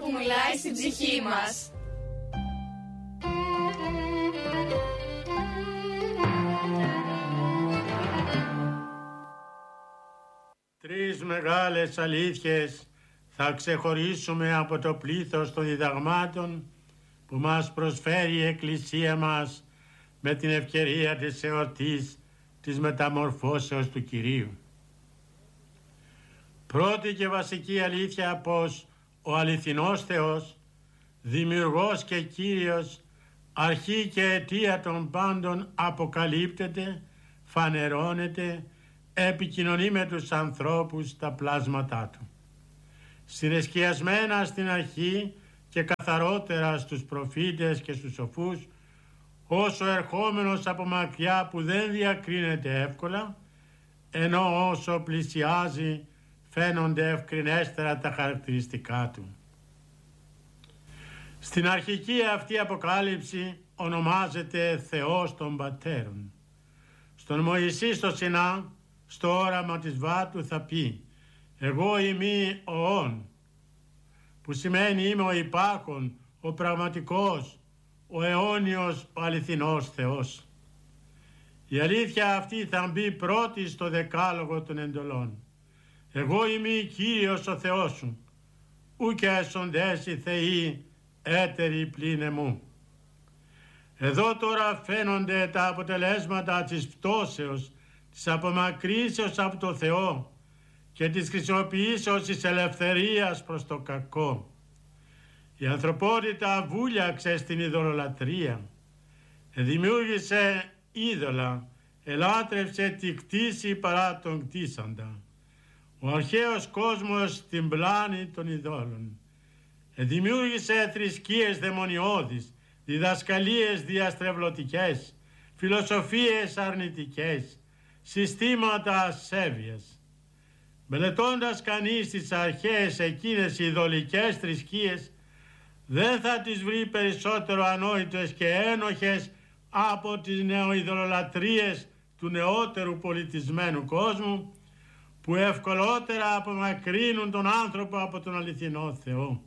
που μιλάει στην ψυχή μας. Τρεις μεγάλες αλήθειες θα ξεχωρίσουμε από το πλήθος των διδαγμάτων που μας προσφέρει η Εκκλησία μας με την ευκαιρία της εορτής της μεταμορφώσεως του Κυρίου. Πρώτη και βασική αλήθεια πως ο αληθινός Θεός, δημιουργός και Κύριος, αρχή και αιτία των πάντων αποκαλύπτεται, φανερώνεται, επικοινωνεί με τους ανθρώπους τα πλάσματά Του. Συνεσκιασμένα στην αρχή και καθαρότερα στους προφήτες και στους σοφούς, όσο ερχόμενος από μακριά που δεν διακρίνεται εύκολα, ενώ όσο πλησιάζει φαίνονται ευκρινέστερα τα χαρακτηριστικά Του. Στην αρχική αυτή αποκάλυψη ονομάζεται Θεός των Πατέρων. Στον Μωυσή στο Σινά, στο όραμα της Βάτου θα πει «Εγώ είμαι ο Ων», που σημαίνει είμαι ο υπάρχων, ο πραγματικός, ο αιώνιος, ο αληθινός Θεός. Η αλήθεια αυτή θα μπει πρώτη στο δεκάλογο των εντολών. «Εγώ είμαι Κύριος ο Θεός σου, ου και έσοντες οι θεοί έτεροι πλην εμού». Εδώ τώρα φαίνονται τα αποτελέσματα της πτώσεως, της απομακρύσεως από το Θεό και της χρησιμοποιήσεως της ελευθερίας προς το κακό. Η ανθρωπότητα βούλιαξε στην ειδωλολατρία, δημιούργησε είδωλα, ελάτρευσε τη κτήση παρά τον κτήσαντα. Ο αρχαίος κόσμος την πλάνη των ειδόλων. Δημιούργησε θρησκείες δαιμονιώδεις, διδασκαλίες διαστρεβλωτικές, φιλοσοφίες αρνητικές, συστήματα ασέβειας. Μελετώντας κανείς τις αρχαίες εκείνες ειδωλικές θρησκείες, δεν θα τις βρει περισσότερο ανόητες και ένοχες από τις νεοειδωλολατρίες του νεότερου πολιτισμένου κόσμου, που ευκολότερα απομακρύνουν τον άνθρωπο από τον αληθινό Θεό.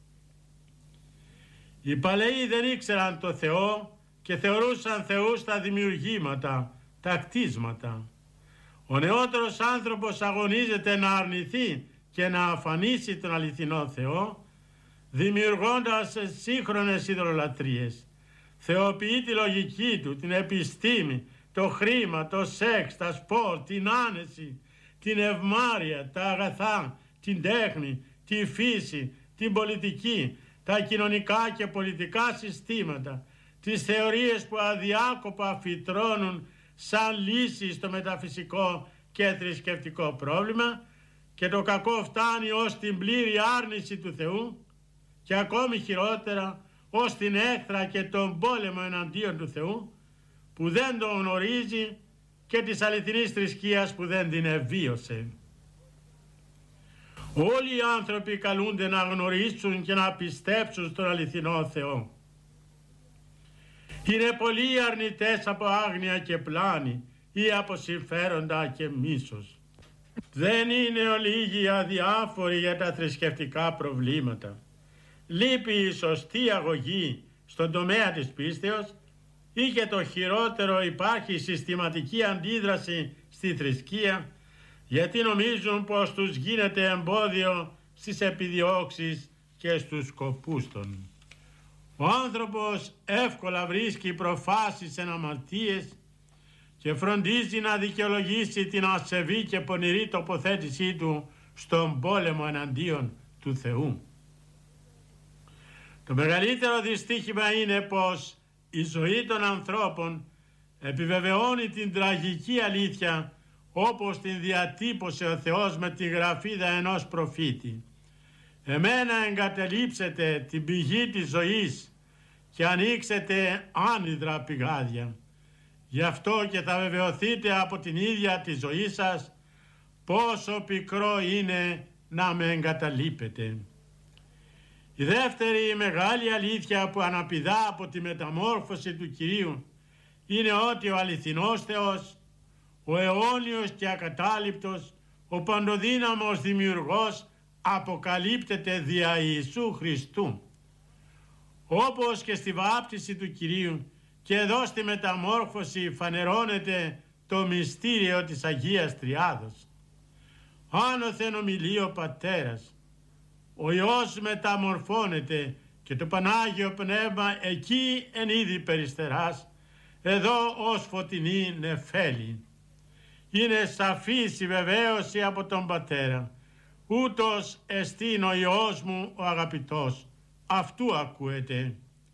Οι παλαιοί δεν ήξεραν το Θεό και θεωρούσαν θεούς τα δημιουργήματα, τα κτίσματα. Ο νεότερος άνθρωπος αγωνίζεται να αρνηθεί και να αφανίσει τον αληθινό Θεό, δημιουργώντας σύγχρονες ειδωλολατρίες. Θεοποιεί τη λογική του, την επιστήμη, το χρήμα, το σεξ, τα σπορ, την άνεση, την ευμάρεια, τα αγαθά, την τέχνη, τη φύση, την πολιτική, τα κοινωνικά και πολιτικά συστήματα, τις θεωρίες που αδιάκοπα φυτρώνουν σαν λύση στο μεταφυσικό και θρησκευτικό πρόβλημα, και το κακό φτάνει ως την πλήρη άρνηση του Θεού και ακόμη χειρότερα ως την έχθρα και τον πόλεμο εναντίον του Θεού που δεν τον γνωρίζει και της αληθινής θρησκείας που δεν την εβίωσε. Όλοι οι άνθρωποι καλούνται να γνωρίσουν και να πιστέψουν στον αληθινό Θεό. Είναι πολλοί αρνητές από άγνοια και πλάνη ή από συμφέροντα και μίσος. Δεν είναι ολίγοι αδιάφοροι για τα θρησκευτικά προβλήματα. Λείπει η σωστή αγωγή στον τομέα της πίστεως ή και το χειρότερο, υπάρχει συστηματική αντίδραση στη θρησκεία, γιατί νομίζουν πως τους γίνεται εμπόδιο στις επιδιώξεις και στους σκοπούς των. Ο άνθρωπος εύκολα βρίσκει προφάσεις εν αμαρτίες και φροντίζει να δικαιολογήσει την ασεβή και πονηρή τοποθέτησή του στον πόλεμο εναντίον του Θεού. Το μεγαλύτερο δυστύχημα είναι πως η ζωή των ανθρώπων επιβεβαιώνει την τραγική αλήθεια όπως την διατύπωσε ο Θεός με τη γραφίδα ενός προφήτη. «Εμένα εγκαταλείψετε την πηγή της ζωής και ανοίξετε άνυδρα πηγάδια. Γι' αυτό και θα βεβαιωθείτε από την ίδια τη ζωή σας πόσο πικρό είναι να με εγκαταλείπετε». Η δεύτερη μεγάλη αλήθεια που αναπηδά από τη μεταμόρφωση του Κυρίου είναι ότι ο αληθινός Θεός, ο αιώνιος και ακατάληπτος, ο παντοδύναμος δημιουργός, αποκαλύπτεται δια Ιησού Χριστού. Όπως και στη βάπτιση του Κυρίου και εδώ στη μεταμόρφωση φανερώνεται το μυστήριο της Αγίας Τριάδος. Άνωθεν ομιλεί ο Πατέρας, ο Υιός μεταμορφώνεται και το Πανάγιο Πνεύμα εκεί εν είδη περιστεράς, εδώ ως φωτεινή νεφέλη. Είναι σαφής η βεβαίωση από τον Πατέρα. Ούτως εστίν ο Υιός μου ο αγαπητός. Αυτού ακούετε.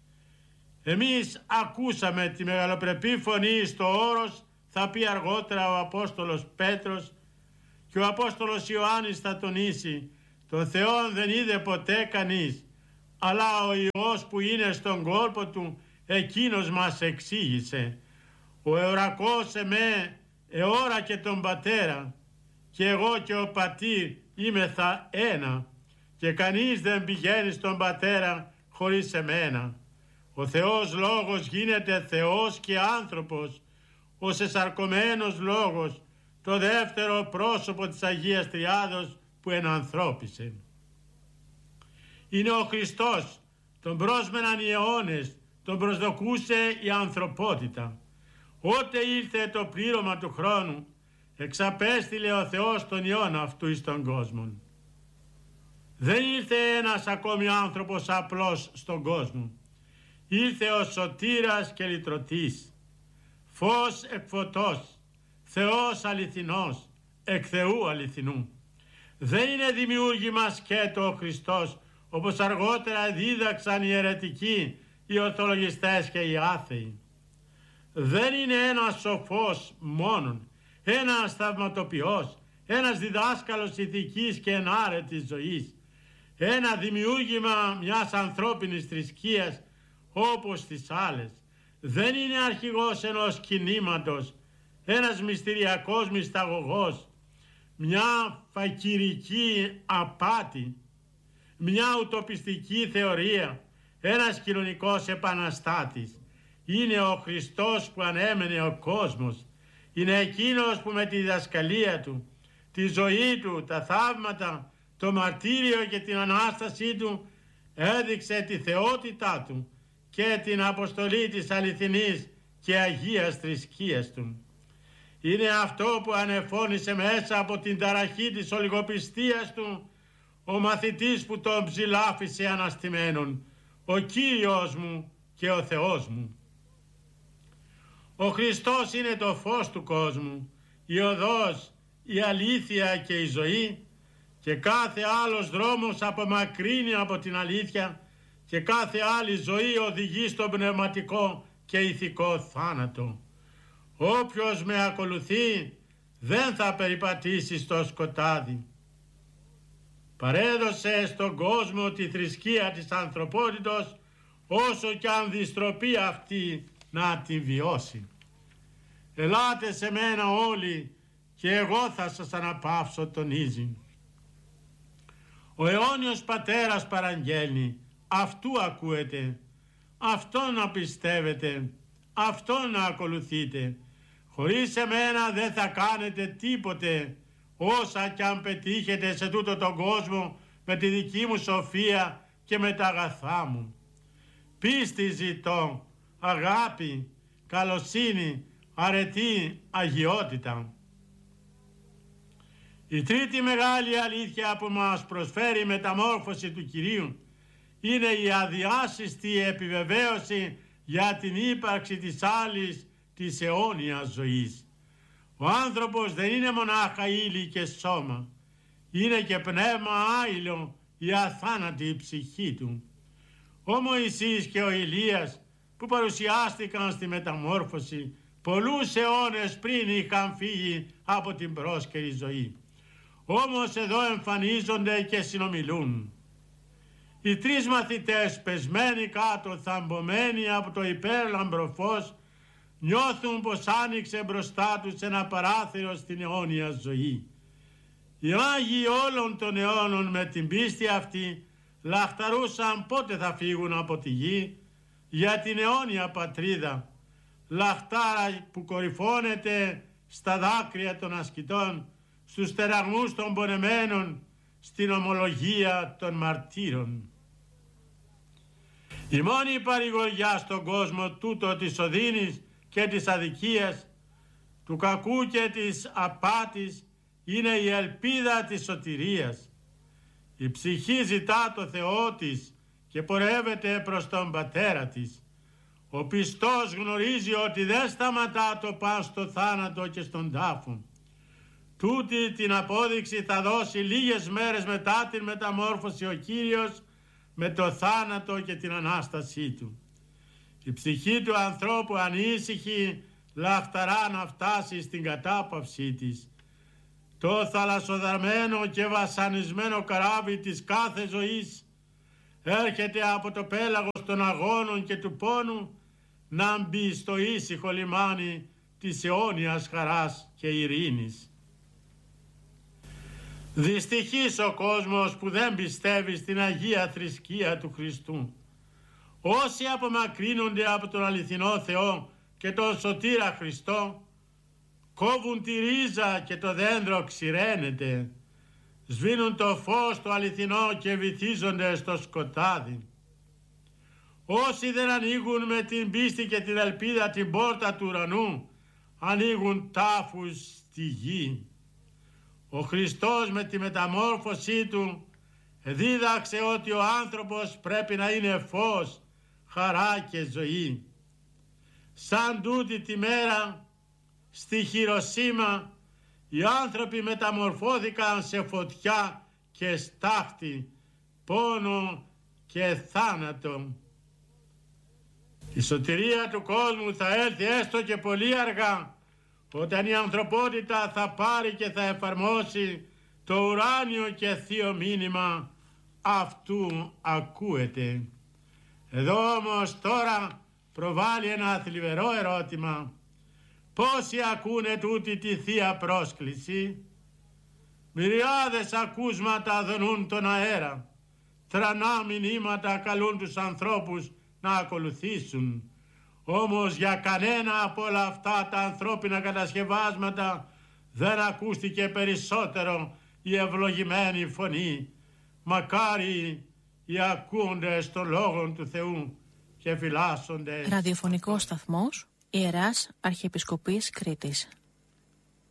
Εμείς ακούσαμε τη μεγαλοπρεπή φωνή στο όρος, θα πει αργότερα ο Απόστολος Πέτρος, και ο Απόστολος Ιωάννης θα τονίσει, τον Θεόν δεν είδε ποτέ κανείς, αλλά ο Υιός που είναι στον κόλπο του, εκείνος μας εξήγησε. Ο εωρακός εμέ εώρα και τον Πατέρα, και εγώ και ο Πατήρ είμεθα ένα, και κανείς δεν πηγαίνει στον Πατέρα χωρίς εμένα. Ο Θεός Λόγος γίνεται Θεός και άνθρωπος, ο σεσαρκωμένος Λόγος, το δεύτερο πρόσωπο της Αγίας Τριάδος που ενανθρώπισε. Είναι ο Χριστός, τον πρόσμεναν οι αιώνες, τον προσδοκούσε η ανθρωπότητα. Ότε ήλθε το πλήρωμα του χρόνου, εξαπέστειλε ο Θεός τον Υιόν αυτού εις τον κόσμο. Δεν ήρθε ένας ακόμη άνθρωπος απλός στον κόσμο. Ήρθε ο σωτήρας και λυτρωτής, φως εκ φωτός, Θεός αληθινός, εκ Θεού αληθινού. Δεν είναι δημιούργημα σκέτο ο Χριστός, όπως αργότερα δίδαξαν οι αιρετικοί, οι ορθολογιστές και οι άθεοι. Δεν είναι ένας σοφός μόνον, ένας θαυματοποιός, ένας διδάσκαλος ηθικής και ενάρετης ζωής, ένα δημιούργημα μιας ανθρώπινης θρησκείας όπως τις άλλες. Δεν είναι αρχηγός ενός κινήματος, ένας μυστηριακός μυσταγωγός, μια φακυρική απάτη, μια ουτοπιστική θεωρία, ένας κοινωνικός επαναστάτης. Είναι ο Χριστός που ανέμενε ο κόσμος. Είναι εκείνος που με τη διδασκαλία του, τη ζωή του, τα θαύματα, το μαρτύριο και την Ανάστασή του έδειξε τη θεότητά του και την αποστολή της αληθινής και αγίας θρησκείας του. Είναι αυτό που ανεφώνησε μέσα από την ταραχή της ολιγοπιστίας του ο μαθητής που τον ψηλάφισε αναστημένον, ο Κύριος μου και ο Θεός μου. Ο Χριστός είναι το φως του κόσμου, η οδός, η αλήθεια και η ζωή, και κάθε άλλος δρόμος απομακρύνει από την αλήθεια και κάθε άλλη ζωή οδηγεί στον πνευματικό και ηθικό θάνατο. Όποιος με ακολουθεί δεν θα περιπατήσει στο σκοτάδι. Παρέδωσε στον κόσμο τη θρησκεία της ανθρωπότητος, όσο κι αν δυστροπεί αυτή να την βιώσει. Ελάτε σε μένα όλοι και εγώ θα σας αναπαύσω, τονίζει. Ο αιώνιος Πατέρας παραγγέλνει, αυτού ακούετε, αυτόν να πιστεύετε, αυτόν να ακολουθείτε. Χωρίς εμένα δεν θα κάνετε τίποτε, όσα κι αν πετύχετε σε τούτο τον κόσμο με τη δική μου σοφία και με τα αγαθά μου. Πίστη ζητώ, αγάπη, καλοσύνη, αρετή, αγιότητα. Η τρίτη μεγάλη αλήθεια που μας προσφέρει η μεταμόρφωση του Κυρίου είναι η αδιάσυστη επιβεβαίωση για την ύπαρξη της άλλης της αιώνιας ζωής. Ο άνθρωπος δεν είναι μονάχα ύλη και σώμα, είναι και πνεύμα άειλο, η αθάνατη ψυχή του. Ο Μωυσής και ο Ηλίας που παρουσιάστηκαν στη μεταμόρφωση πολλούς αιώνες πριν είχαν φύγει από την πρόσκαιρη ζωή. Όμως εδώ εμφανίζονται και συνομιλούν. Οι τρεις μαθητές, πεσμένοι κάτω, θαμπομένοι από το υπέρλαμπρο φως, νιώθουν πως άνοιξε μπροστά τους ένα παράθυρο στην αιώνια ζωή. Οι Άγιοι όλων των αιώνων με την πίστη αυτή λαχταρούσαν πότε θα φύγουν από τη γη για την αιώνια πατρίδα, λαχτάρα που κορυφώνεται στα δάκρυα των ασκητών, στους τεραγμούς των πονεμένων στην ομολογία των μαρτύρων. Η μόνη παρηγοριά στον κόσμο τούτο της οδύνης και της αδικίας, του κακού και της απάτης, είναι η ελπίδα της σωτηρίας. Η ψυχή ζητά το Θεό της και πορεύεται προς τον Πατέρα της. Ο πιστός γνωρίζει ότι δεν σταματά το παν στο θάνατο και στον τάφο. Τούτη την απόδειξη θα δώσει λίγες μέρες μετά την μεταμόρφωση ο Κύριος με το θάνατο και την Ανάστασή Του. Η ψυχή του ανθρώπου ανήσυχη λαχταρά να φτάσει στην κατάπαυσή της. Το θαλασσοδαρμένο και βασανισμένο καράβι της κάθε ζωής έρχεται από το πέλαγος των αγώνων και του πόνου να μπει στο ήσυχο λιμάνι της αιώνιας χαράς και ειρήνης. Δυστυχής ο κόσμος που δεν πιστεύει στην Αγία Θρησκεία του Χριστού. Όσοι απομακρύνονται από τον αληθινό Θεό και τον σωτήρα Χριστό, κόβουν τη ρίζα και το δέντρο ξηραίνεται, σβήνουν το φως το αληθινό και βυθίζονται στο σκοτάδι. Όσοι δεν ανοίγουν με την πίστη και την ελπίδα την πόρτα του ουρανού, ανοίγουν τάφους στη γη. Ο Χριστός με τη μεταμόρφωσή Του δίδαξε ότι ο άνθρωπος πρέπει να είναι φως, χαρά και ζωή. Σαν τούτη τη μέρα στη Χειροσύμα οι άνθρωποι μεταμορφώθηκαν σε φωτιά και στάχτη, πόνο και θάνατο. Η σωτηρία του κόσμου θα έρθει έστω και πολύ αργά, όταν η ανθρωπότητα θα πάρει και θα εφαρμόσει το ουράνιο και θείο μήνυμα αυτού ακούεται. Εδώ όμως τώρα προβάλλει ένα θλιβερό ερώτημα. Πόσοι ακούνε τούτη τη θεία πρόσκληση? Μυριάδες ακούσματα δονούν τον αέρα. Τρανά μηνύματα καλούν τους ανθρώπους να ακολουθήσουν. Όμως για κανένα από όλα αυτά τα ανθρώπινα κατασκευάσματα δεν ακούστηκε περισσότερο η ευλογημένη φωνή. Μακάρι οι ακούοντες των λόγων του Θεού και φυλάσσοντες. Ραδιοφωνικός σταθμός Ιεράς Αρχιεπισκοπής Κρήτης.